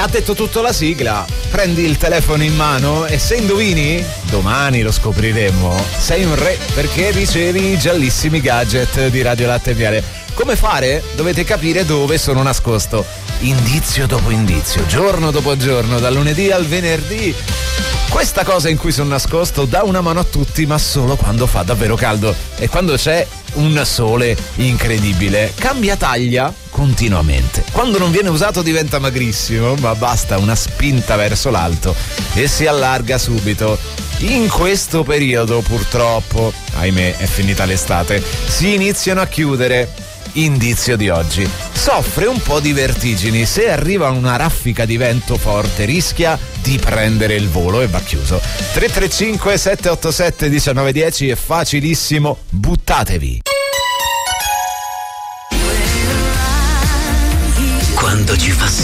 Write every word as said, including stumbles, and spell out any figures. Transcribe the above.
ha detto tutto la sigla. Prendi il telefono in mano e se indovini, domani lo scopriremo, sei un re perché ricevi i giallissimi gadget di Radio Latte e Miele. Come fare? Dovete capire dove sono nascosto. Indizio dopo indizio, giorno dopo giorno, dal lunedì al venerdì. Questa cosa in cui sono nascosto dà una mano a tutti, ma solo quando fa davvero caldo e quando c'è un sole incredibile. Cambia taglia continuamente. Quando non viene usato diventa magrissimo, ma basta una spinta verso l'alto e si allarga subito. In questo periodo, purtroppo, ahimè, è finita l'estate, si iniziano a chiudere. Indizio di oggi: soffre un po' di vertigini, se arriva una raffica di vento forte rischia di prendere il volo e va chiuso. Tre tre cinque sette otto sette uno nove uno zero è facilissimo, buttatevi. Quando ci fa